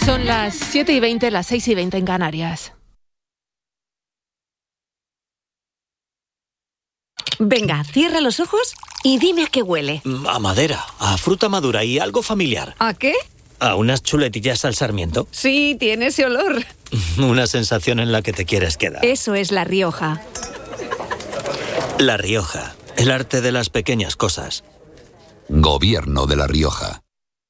Son las 7:20, las 6:20 en Canarias. Venga, cierra los ojos y dime a qué huele. A madera, a fruta madura y algo familiar. ¿A qué? ¿A unas chuletillas al sarmiento? Sí, tiene ese olor. Una sensación en la que te quieres quedar. Eso es La Rioja. La Rioja, el arte de las pequeñas cosas. Gobierno de La Rioja.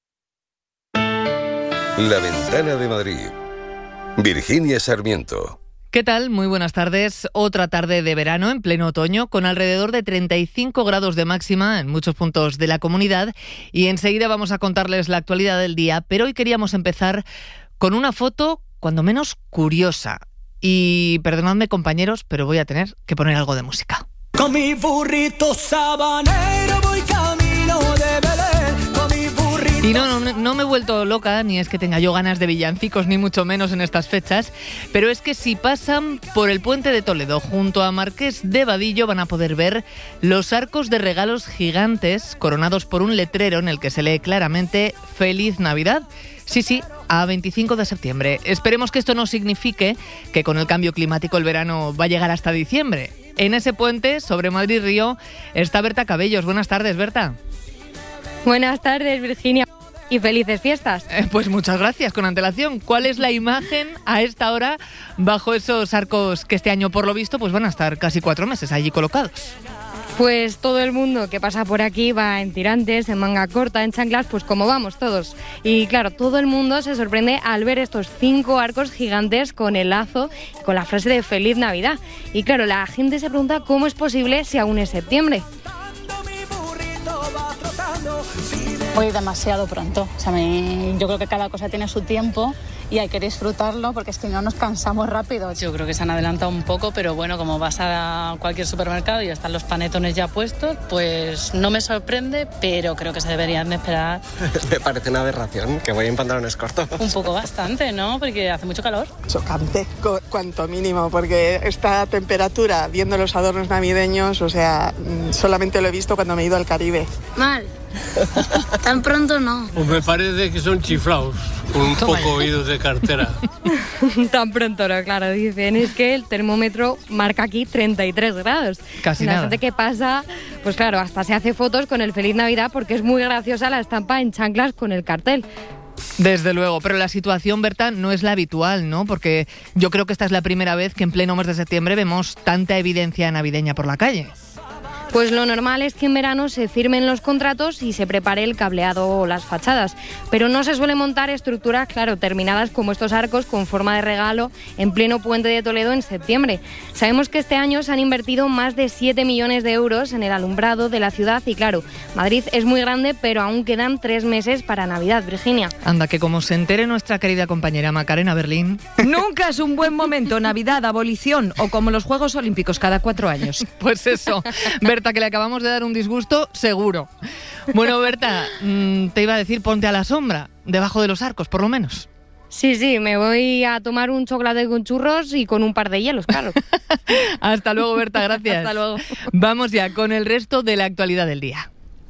La Ventana de Madrid. Virginia Sarmiento. ¿Qué tal? Muy buenas tardes. Otra tarde de verano en pleno otoño con alrededor de 35 grados de máxima en muchos puntos de la comunidad y enseguida vamos a contarles la actualidad del día, pero hoy queríamos empezar con una foto cuando menos curiosa. Y perdonadme compañeros, pero voy a tener que poner algo de música. Con mi burrito sabanero voy camino de Belén, con mi burrito... Y no me he vuelto loca, ni es que tenga yo ganas de villancicos, ni mucho menos en estas fechas, pero es que si pasan por el Puente de Toledo junto a Marqués de Vadillo van a poder ver los arcos de regalos gigantes coronados por un letrero en el que se lee claramente Feliz Navidad. Sí, a 25 de septiembre. Esperemos que esto no signifique que con el cambio climático el verano va a llegar hasta diciembre. En ese puente, sobre Madrid-Río, está Berta Cabellos. Buenas tardes, Berta. Buenas tardes, Virginia, y felices fiestas. Pues muchas gracias, con antelación. ¿Cuál es la imagen a esta hora bajo esos arcos que este año, por lo visto, pues van a estar casi 4 meses allí colocados? Pues todo el mundo que pasa por aquí va en tirantes, en manga corta, en chanclas, pues como vamos todos. Y claro, todo el mundo se sorprende al ver estos 5 arcos gigantes con el lazo, con la frase de Feliz Navidad. Y claro, la gente se pregunta cómo es posible si aún es septiembre. Hoy demasiado pronto. O sea, yo creo que cada cosa tiene su tiempo y hay que disfrutarlo porque es que no nos cansamos rápido. Yo creo que se han adelantado un poco, pero bueno, como vas a cualquier supermercado y están los panetones ya puestos, pues no me sorprende, pero creo que se deberían de esperar. Me parece una aberración que voy en pantalones cortos. Un poco bastante, ¿no? Porque hace mucho calor. Chocante, cuanto mínimo, porque esta temperatura, viendo los adornos navideños, o sea, solamente lo he visto cuando me he ido al Caribe. Mal. Tan pronto no. Pues me parece que son chiflados, con un poco oídos de cartera. Tan pronto no, claro, dicen, es que el termómetro marca aquí 33 grados. Casi la nada. gente que pasa, pues claro, hasta se hace fotos con el Feliz Navidad porque es muy graciosa la estampa en chanclas con el cartel. Desde luego, pero la situación, Berta, no es la habitual, ¿no? Porque yo creo que esta es la primera vez que en pleno mes de septiembre vemos tanta evidencia navideña por la calle. Pues lo normal es que en verano se firmen los contratos y se prepare el cableado o las fachadas, pero no se suele montar estructuras, claro, terminadas como estos arcos con forma de regalo en pleno Puente de Toledo en septiembre. Sabemos que este año se han invertido más de 7 millones de euros en el alumbrado de la ciudad y claro, Madrid es muy grande, pero aún quedan 3 meses para Navidad, Virginia. Anda, que como se entere nuestra querida compañera Macarena Berlín... Nunca es un buen momento, Navidad, abolición o como los Juegos Olímpicos cada 4 años. Pues eso, Berta, que le acabamos de dar un disgusto, seguro. Bueno, Berta, te iba a decir, ponte a la sombra, debajo de los arcos, por lo menos. Sí, me voy a tomar un chocolate con churros y con un par de hielos, claro. Hasta luego, Berta, gracias. Hasta luego. Vamos ya con el resto de la actualidad del día.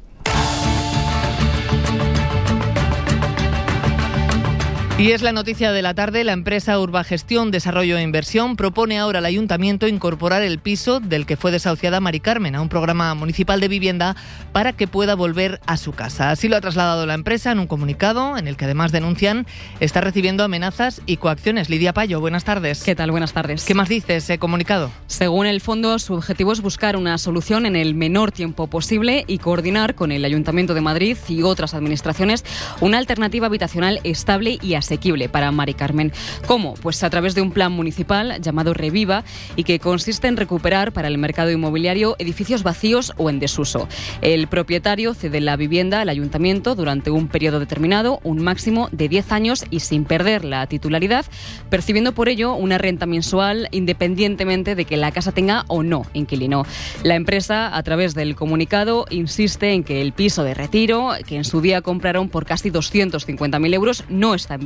Y es la noticia de la tarde. La empresa Urbagestión Desarrollo e Inversión propone ahora al Ayuntamiento incorporar el piso del que fue desahuciada Mari Carmen a un programa municipal de vivienda para que pueda volver a su casa. Así lo ha trasladado la empresa en un comunicado en el que además denuncian está recibiendo amenazas y coacciones. Lidia Payo, buenas tardes. ¿Qué tal? Buenas tardes. ¿Qué más dice ese comunicado? Según el fondo, su objetivo es buscar una solución en el menor tiempo posible y coordinar con el Ayuntamiento de Madrid y otras administraciones una alternativa habitacional estable y asequible para Mari Carmen. ¿Cómo? Pues a través de un plan municipal llamado Reviva y que consiste en recuperar para el mercado inmobiliario edificios vacíos o en desuso. El propietario cede la vivienda al ayuntamiento durante un periodo determinado, un máximo de 10 años y sin perder la titularidad, percibiendo por ello una renta mensual independientemente de que la casa tenga o no inquilino. La empresa, a través del comunicado, insiste en que el piso de Retiro, que en su día compraron por casi 250.000 euros, no está en venta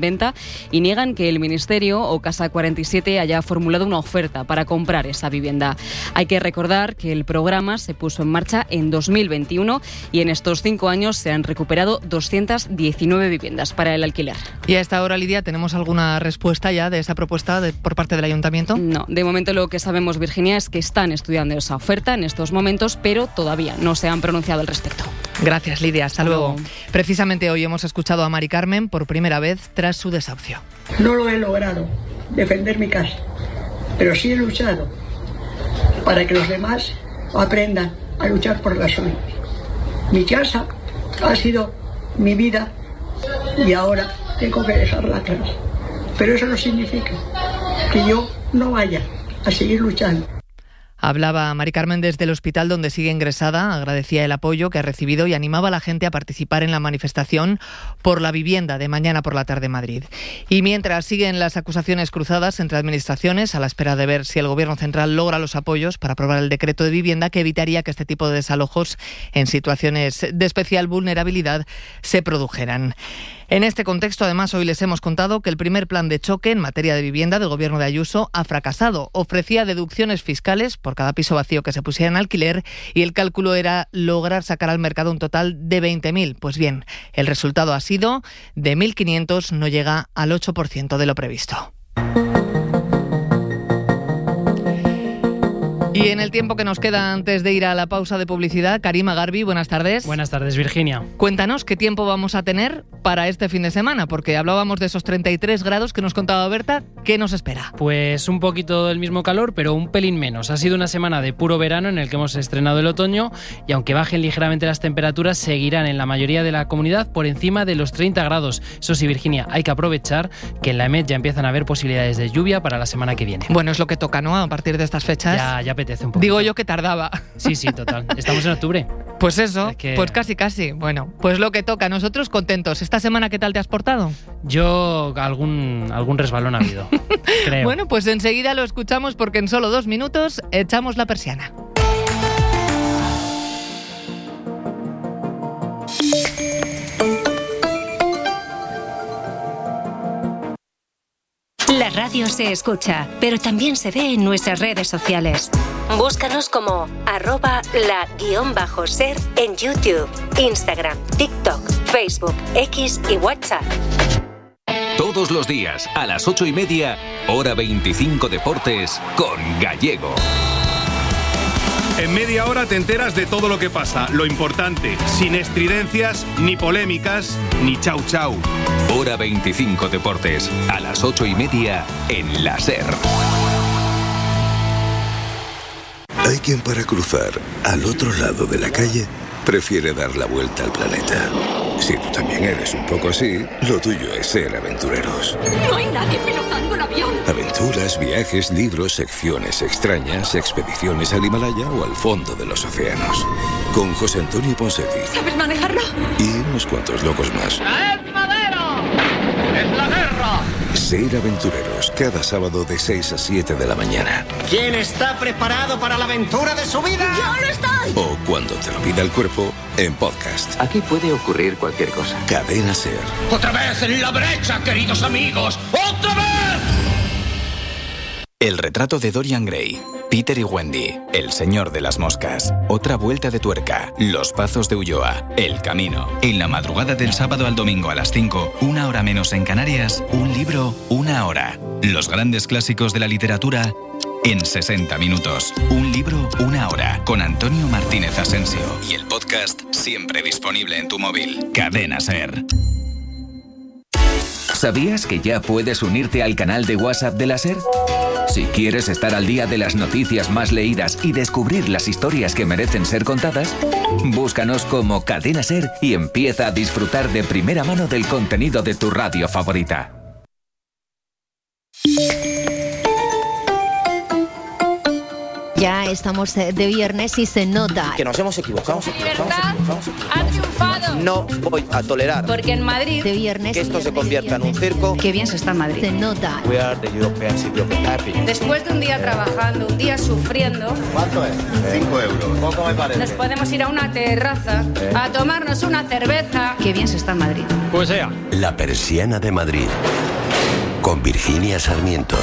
venta y niegan que el Ministerio o Casa 47 haya formulado una oferta para comprar esa vivienda. Hay que recordar que el programa se puso en marcha en 2021 y en estos 5 años se han recuperado 219 viviendas para el alquiler. Y a esta hora, Lidia, ¿tenemos alguna respuesta ya de esa propuesta por parte del Ayuntamiento? No, de momento lo que sabemos, Virginia, es que están estudiando esa oferta en estos momentos, pero todavía no se han pronunciado al respecto. Gracias, Lidia. Hasta luego. Precisamente hoy hemos escuchado a Mari Carmen por primera vez tras su desahucio. No lo he logrado, defender mi casa, pero sí he luchado para que los demás aprendan a luchar por la suya. Mi casa ha sido mi vida y ahora tengo que dejarla atrás. Pero eso no significa que yo no vaya a seguir luchando. Hablaba Mari Carmen desde el hospital donde sigue ingresada, agradecía el apoyo que ha recibido y animaba a la gente a participar en la manifestación por la vivienda de mañana por la tarde en Madrid. Y mientras siguen las acusaciones cruzadas entre administraciones, a la espera de ver si el Gobierno central logra los apoyos para aprobar el decreto de vivienda que evitaría que este tipo de desalojos en situaciones de especial vulnerabilidad se produjeran. En este contexto, además, hoy les hemos contado que el primer plan de choque en materia de vivienda del Gobierno de Ayuso ha fracasado. Ofrecía deducciones fiscales por cada piso vacío que se pusiera en alquiler y el cálculo era lograr sacar al mercado un total de 20.000. Pues bien, el resultado ha sido de 1.500, no llega al 8% de lo previsto. Y en el tiempo que nos queda antes de ir a la pausa de publicidad, Karima Garbi, buenas tardes. Buenas tardes, Virginia. Cuéntanos qué tiempo vamos a tener para este fin de semana, porque hablábamos de esos 33 grados que nos contaba Berta. ¿Qué nos espera? Pues un poquito del mismo calor, pero un pelín menos. Ha sido una semana de puro verano en el que hemos estrenado el otoño y aunque bajen ligeramente las temperaturas, seguirán en la mayoría de la comunidad por encima de los 30 grados. Eso sí, Virginia, hay que aprovechar que en la EMET ya empiezan a haber posibilidades de lluvia para la semana que viene. Bueno, es lo que toca, ¿no? A partir de estas fechas. Ya apetece un poco. Digo yo que tardaba. Sí, total. Estamos en octubre. Pues eso, pues casi. Bueno, pues lo que toca. Nosotros contentos. ¿Esta semana qué tal te has portado? Yo algún resbalón ha habido, creo. Bueno, pues enseguida lo escuchamos porque en solo 2 minutos echamos la persiana. La radio se escucha, pero también se ve en nuestras redes sociales. Búscanos como @la_ser en YouTube, Instagram, TikTok, Facebook, X y WhatsApp. Todos los días, a las 8:30, Hora 25 Deportes, con Gallego. En media hora te enteras de todo lo que pasa, lo importante, sin estridencias, ni polémicas, ni chau chau. Hora 25 Deportes, a las 8:30 en la SER. Hay quien para cruzar al otro lado de la calle prefiere dar la vuelta al planeta. Si tú también eres un poco así, lo tuyo es ser aventureros. No hay nadie pilotando el avión. Aventuras, viajes, libros, secciones extrañas, expediciones al Himalaya o al fondo de los océanos. Con José Antonio Ponseti. ¿Sabes manejarlo? Y unos cuantos locos más. ¡Es Madero! ¡Es la guerra! Ser aventureros, cada sábado de 6 a 7 de la mañana. ¿Quién está preparado para la aventura de su vida? ¡Yo lo estoy! O cuando te lo pida el cuerpo, en podcast. Aquí puede ocurrir cualquier cosa. Cadena SER. ¡Otra vez en la brecha, queridos amigos! ¡Otra vez! El retrato de Dorian Gray, Peter y Wendy, El señor de las moscas, Otra vuelta de tuerca, Los pazos de Ulloa, El camino. En la madrugada del sábado al domingo a las 5, 1 hora menos en Canarias, un libro, 1 hora. Los grandes clásicos de la literatura en 60 minutos. Un libro, 1 hora, con Antonio Martínez Asensio. Y el podcast siempre disponible en tu móvil. Cadena SER. ¿Sabías que ya puedes unirte al canal de WhatsApp de la SER? Si quieres estar al día de las noticias más leídas y descubrir las historias que merecen ser contadas, búscanos como Cadena SER y empieza a disfrutar de primera mano del contenido de tu radio favorita. Ya estamos de viernes y se nota Que nos hemos equivocado. Ha triunfado. No voy a tolerar Porque en Madrid, de viernes, que esto se convierta en un circo. qué bien se está en Madrid. Se nota. We are the European City of Happiness. Después de un día trabajando, un día sufriendo, ¿Cuánto es? 5 euros. Poco me parece. nos podemos ir a una terraza a tomarnos una cerveza. Qué bien se está en Madrid. Pues sea. La Persiana de Madrid, con Virginia Sarmiento.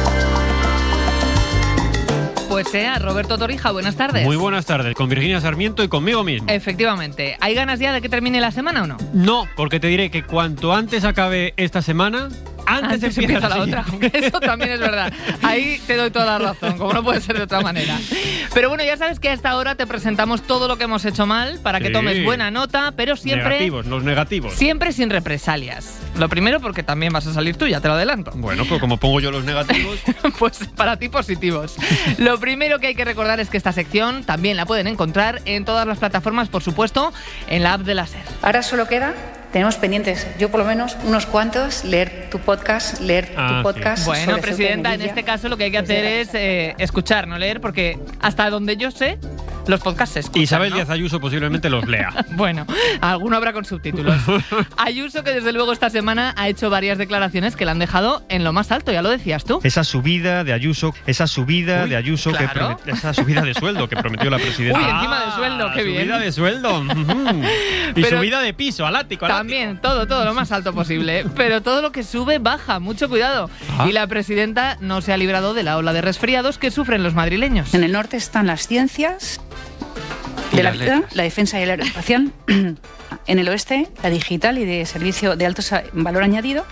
Pues sea, Roberto Torija, buenas tardes. Muy buenas tardes, con Virginia Sarmiento y conmigo mismo. Efectivamente. ¿Hay ganas ya de que termine la semana o no? No, porque te diré que cuanto antes acabe esta semana, antes empieza la otra. Eso también es verdad. Ahí te doy toda la razón, como no puede ser de otra manera. Pero bueno, ya sabes que hasta ahora te presentamos todo lo que hemos hecho mal para que tomes buena nota, pero siempre... Los negativos. Siempre sin represalias. Lo primero porque también vas a salir tú, ya te lo adelanto. Bueno, pues como pongo yo los negativos... Pues para ti positivos. Lo primero que hay que recordar es que esta sección también la pueden encontrar en todas las plataformas, por supuesto, en la app de la SER. Ahora solo queda, tenemos pendientes, yo por lo menos, unos cuantos, leer tu podcast. Sí. Bueno, presidenta, en este caso lo que hay que hacer es escuchar, no leer, porque hasta donde yo sé, los podcasts se escuchan, Isabel Díaz Ayuso posiblemente los lea. Bueno, alguno habrá con subtítulos. Ayuso, que desde luego esta semana ha hecho varias declaraciones que la han dejado en lo más alto, ya lo decías tú. Esa subida de Ayuso, esa subida de sueldo que prometió la presidenta. Uy, encima de sueldo, qué bien. Subida de sueldo. Y Pero subida de piso, al ático. También, todo lo más alto posible. Pero todo lo que sube, baja, mucho cuidado. Y la presidenta no se ha librado de la ola de resfriados que sufren los madrileños. En el norte están las ciencias de la vida, la defensa y el aeroespacial. En el oeste, la digital y de servicio de alto valor añadido.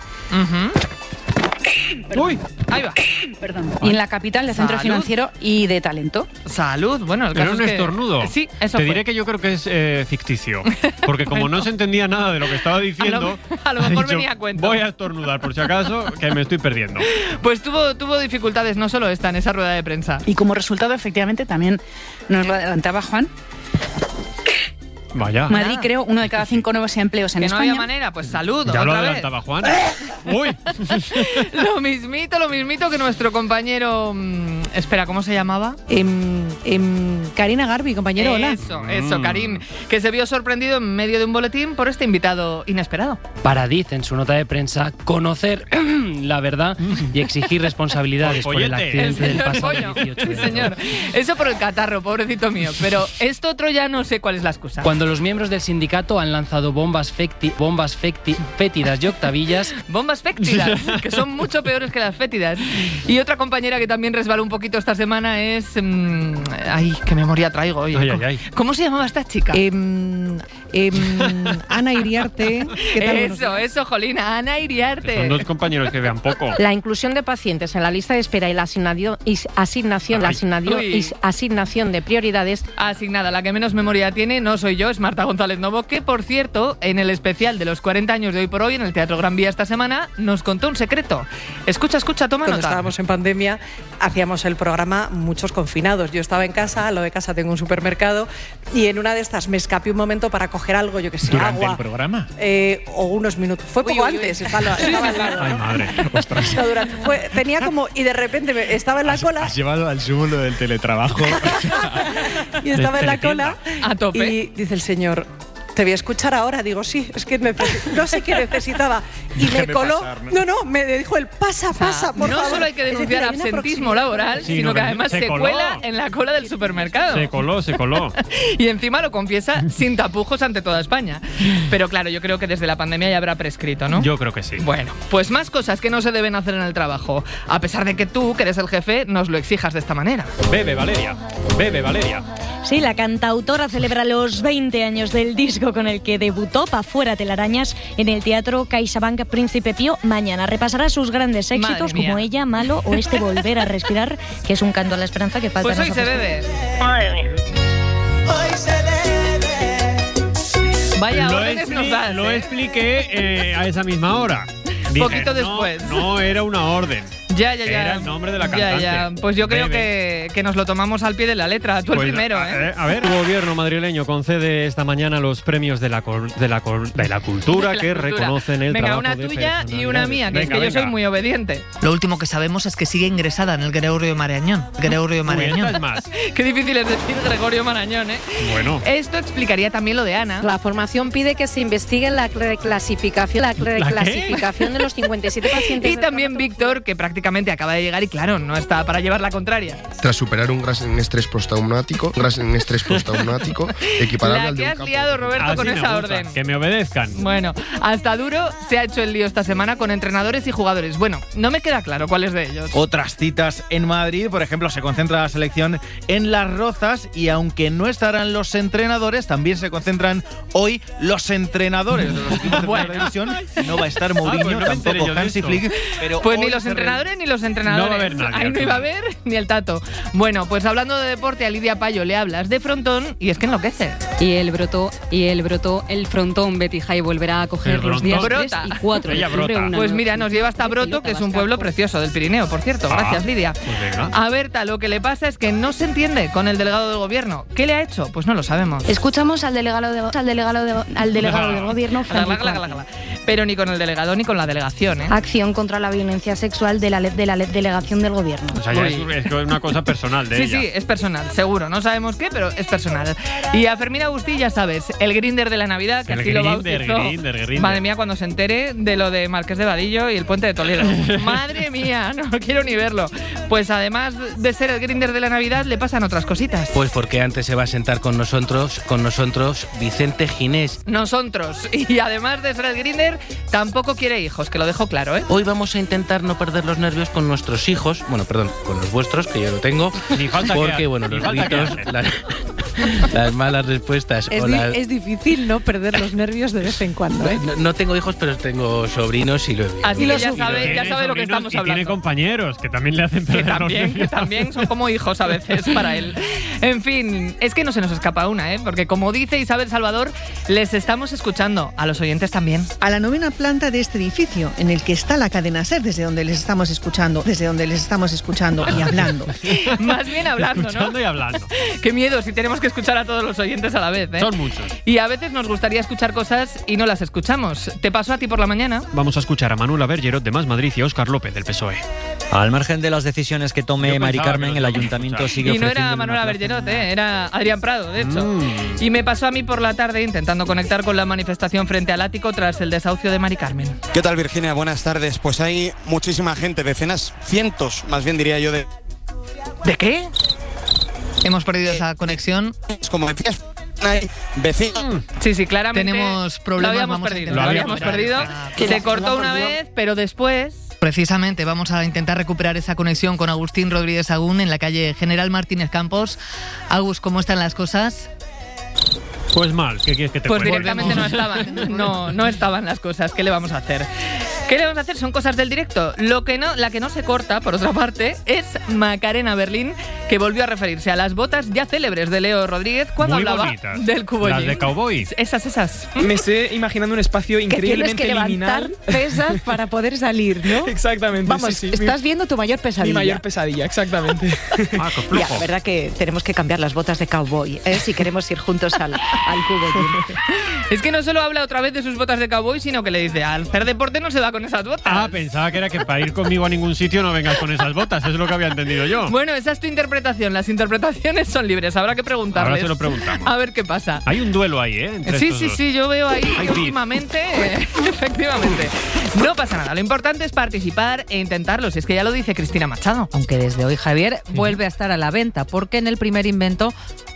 Uy, ahí va. Perdón. Y en la capital, el centro financiero y de talento. Salud, bueno, el Pero caso un es que... estornudo. Sí, eso Te fue. diré que yo creo que es ficticio. Porque como no se entendía nada de lo que estaba diciendo, a lo ha mejor dicho, venía a cuento. voy a estornudar por si acaso, que me estoy perdiendo. Pues tuvo dificultades, no solo esta, en esa rueda de prensa. Y como resultado, efectivamente, también nos lo adelantaba Juan. Vaya. Madrid creó 1 de cada 5 nuevos empleos en que España. no había manera, pues salud. Ya lo otra adelantaba vez. Juan. Uy. Lo mismito que nuestro compañero... espera, ¿cómo se llamaba? Karina Garbi, compañero, hola. Eso, Karim, que se vio sorprendido en medio de un boletín por este invitado inesperado. Para dice en su nota de prensa conocer la verdad y exigir responsabilidades por el accidente del pasado 18 de Sí, señor. Eso por el catarro, pobrecito mío. Pero esto otro ya no sé cuál es la excusa. Cuando los miembros del sindicato han lanzado bombas fétidas y octavillas. Bombas fétidas, que son mucho peores que las fétidas. Y otra compañera que también resbaló un poquito esta semana es... ay, qué memoria traigo hoy. ¿Cómo se llamaba esta chica? Ana Iriarte. ¿Qué tal? Eso, Jolina, Ana Iriarte. Son dos compañeros que vean poco. La inclusión de pacientes en la lista de espera y la asignación de prioridades. Asignada, la que menos memoria tiene no soy yo, es Marta González Novo, que por cierto, en el especial de los 40 años de Hoy por Hoy, en el Teatro Gran Vía esta semana, nos contó un secreto. Escucha, toma Cuando nota. estábamos en pandemia, hacíamos el programa muchos confinados. Yo estaba en casa, al lado de casa tengo un supermercado, y en una de estas me escapé un momento para coger algo, yo que sé, ¿Durante agua. el programa? O unos minutos. Fue poco antes, estaba al lado. Ay, madre. Ostras. No, tenía como... Y de repente estaba en la cola... Has llevado al sumo lo del teletrabajo. Y estaba en la cola. A tope. Y dice el señor... Te voy a escuchar ahora. Digo, sí, es que no sé qué necesitaba. Y me coló. pasar, ¿no? No, me dijo el pasa, por favor. No solo hay que denunciar Es decir, hay una absentismo laboral, Sí, sino no, que que además se se coló. cuela en la cola del supermercado. Se coló. Y encima lo confiesa sin tapujos ante toda España. Pero claro, yo creo que desde la pandemia ya habrá prescrito, ¿no? Yo creo que sí. Bueno, pues más cosas que no se deben hacer en el trabajo, a pesar de que tú, que eres el jefe, nos lo exijas de esta manera. Bebe, Valeria. Sí, la cantautora celebra los 20 años del disco con el que debutó Pa' Fuera Telarañas en el Teatro CaixaBank Príncipe Pío. Mañana repasará sus grandes éxitos como Ella, Malo o este Volver a Respirar, que es un canto a la esperanza que falta. Pues hoy se bebe. Hoy se bebe. Vaya órdenes nos das. Lo expliqué a esa misma hora. Dije, Poquito después. No era una orden. Ya. Era el nombre de la cantante. Ya. Pues yo creo que nos lo tomamos al pie de la letra. Tú el primero, ¿eh? A ver, el gobierno madrileño concede esta mañana los premios de la cultura que reconocen el trabajo de una tuya y una mía, que es que yo soy muy obediente. Lo último que sabemos es que sigue ingresada en el Gregorio Marañón. Qué difícil es decir Gregorio Marañón, ¿eh? Bueno. Esto explicaría también lo de Ana. La formación pide que se investigue la reclasificación de los 57 pacientes. Y también Víctor, que prácticamente acaba de llegar y claro, no está para llevar la contraria. Tras superar un gran estrés postraumático, equiparable al de un has liado, Roberto, con esa orden. Que me obedezcan. Bueno, hasta duro se ha hecho el lío esta semana con entrenadores y jugadores. Bueno, no me queda claro cuáles de ellos. Otras citas en Madrid, por ejemplo, se concentra la selección en Las Rozas y aunque no estarán los entrenadores, también se concentran hoy los entrenadores de los equipos de primera división. No va a estar Mourinho, tampoco Hansi Flick, pero pues ni los entrenadores ni los entrenadores. No va a haber nadie. Ahí no iba a haber ni el Tato. Bueno, pues hablando de deporte, a Lidia Payo le hablas de frontón y es que enloquece. Y el frontón Betty High volverá a coger los días 3 y 4 de octubre. Pues mira, nos lleva hasta Broto, que es un pueblo precioso del Pirineo, por cierto. Gracias, Lidia. Pues a Berta, lo que le pasa es que no se entiende con el delegado del gobierno. ¿Qué le ha hecho? Pues no lo sabemos. Escuchamos al delegado del gobierno, Francisco. Pero ni con el delegado ni con la delegación, ¿eh? Acción contra la violencia sexual de la delegación del gobierno. O sea, ya es una cosa personal de ella. Sí, es personal, seguro. No sabemos qué, pero es personal. Y a Fermín Agustí, ya sabes, el Grinder de la Navidad, que así lo bautizó. Grinder. Madre mía, cuando se entere de lo de Marqués de Vadillo y el Puente de Toledo. Madre mía, no quiero ni verlo. Pues además de ser el Grinder de la Navidad, le pasan otras cositas. Pues porque antes se va a sentar con nosotros Vicente Ginés. Nosotros. Y además de ser el Grinder, tampoco quiere hijos, que lo dejo claro, ¿eh? Hoy vamos a intentar no perder los nervios con nuestros hijos. Bueno, perdón, con los vuestros, que yo lo tengo. Ni falta porque, bueno, los gritos, las malas respuestas. Es difícil no perder los nervios de vez en cuando, ¿eh? No tengo hijos, pero tengo sobrinos y lo he visto. Así que ya sabe lo que estamos hablando. Tiene compañeros que también le hacen perder los nervios. Que también son como hijos a veces para él. En fin, es que no se nos escapa una, ¿eh? Porque como dice Isabel Salvador, les estamos escuchando, a los oyentes también. A la 9ª planta de este edificio, en el que está la cadena SER, desde donde les estamos escuchando y hablando. Más bien hablando, escuchando y hablando. Qué miedo si tenemos que escuchar a todos los oyentes a la vez, ¿eh? Son muchos. Y a veces nos gustaría escuchar cosas y no las escuchamos. ¿Te pasó a ti por la mañana? Vamos a escuchar a Manuela Bergerot de Más Madrid y a Óscar López del PSOE. Al margen de las decisiones que tome Mari Carmen, el ayuntamiento sigue ofreciendo... Y no era Manuela Bergerot, era Adrián Prado, de hecho. Y me pasó a mí por la tarde intentando conectar con la manifestación frente al ático tras el desahucio de Mari Carmen. ¿Qué tal, Virginia? Buenas tardes. Pues hay muchísima gente, decenas, cientos, más bien diría yo, de... ¿De qué? Hemos perdido esa conexión. Como decías, hay vecinos. Sí, claramente. Tenemos problemas. Lo habíamos perdido. Se cortó una vez, pero después... Precisamente vamos a intentar recuperar esa conexión con Agustín Rodríguez Sagún en la calle General Martínez Campos. Agus, ¿cómo están las cosas? Pues mal, ¿qué quieres que te cuente? Pues directamente no estaban, no estaban las cosas. ¿Qué le vamos a hacer? ¿Qué le vamos a hacer? Son cosas del directo. La que no se corta, por otra parte, es Macarena Berlín, que volvió a referirse a las botas ya célebres de Leo Rodríguez cuando muy hablaba bonitas. Del cubollín. Las de cowboy. Esas. Me estoy imaginando un espacio increíblemente que liminal. Levantar pesas para poder salir, ¿no? Exactamente. Vamos, sí. estás viendo tu mayor pesadilla. Mi mayor pesadilla, exactamente. Ya, la verdad que tenemos que cambiar las botas de cowboy, si queremos ir juntos al cubollín. Es que no solo habla otra vez de sus botas de cowboy, sino que le dice, al hacer deporte no se va con esas botas. Pensaba que era que para ir conmigo a ningún sitio no vengas con esas botas, es lo que había entendido yo. Bueno, esa es tu interpretación, las interpretaciones son libres, habrá que preguntarles. Ahora se lo preguntamos. A ver qué pasa. Hay un duelo ahí, Entre estos dos. Sí, yo veo ahí últimamente, efectivamente. No pasa nada, lo importante es participar e intentarlo, si es que ya lo dice Cristina Machado. Aunque desde hoy, Javier, vuelve a estar a la venta, porque en el primer intento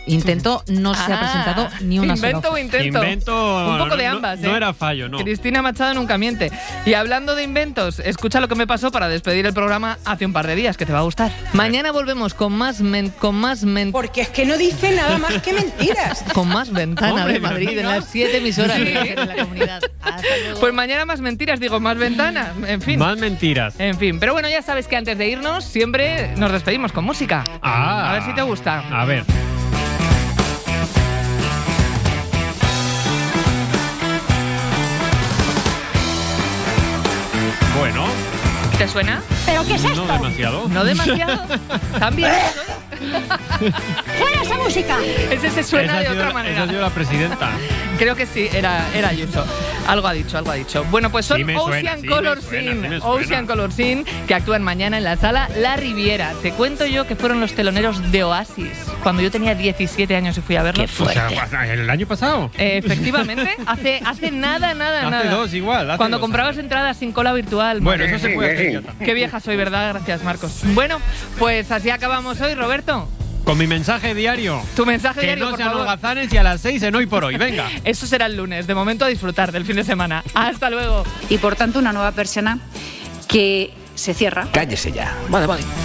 no se ha presentado ni una sola. Invento. Un poco de ambas, No era fallo, no. Cristina Machado nunca miente. Y hablando de inventos, escucha lo que me pasó para despedir el programa hace un par de días, que te va a gustar. Mañana volvemos con más Porque es que no dice nada más que mentiras. Con más Ventana de Madrid en las 7 emisoras de la comunidad. Pues mañana más mentiras, digo, más Ventana. En fin. Más mentiras. En fin. Pero bueno, ya sabes que antes de irnos siempre nos despedimos con música. A ver si te gusta. A ver. Bueno, ¿Te suena? ¿Pero qué es esto? No demasiado. ¿No demasiado? ¿También? ¡Fuera esa música! Ese se suena de otra manera. Esa ha sido la presidenta. Creo que sí, era Ayuso. Algo ha dicho. Bueno, pues son Ocean Color Scene. Ocean Color Scene, que actúan mañana en la sala La Riviera. Te cuento yo que fueron los teloneros de Oasis cuando yo tenía 17 años y fui a verlos. O sea, ¿el año pasado? Efectivamente, hace nada. Hace 2 igual. Cuando comprabas entradas sin cola virtual. Bueno, eso se puede hacer. Qué vieja soy, ¿verdad? Gracias, Marcos. Bueno, pues así acabamos hoy, Roberto. Con mi mensaje diario. Tu mensaje diario, que no por sean favor. holgazanes y a las 6 en Hoy por Hoy. Venga. Eso será el lunes. De momento a disfrutar del fin de semana. Hasta luego. Y por tanto una nueva persiana que se cierra. Cállese ya. Vale.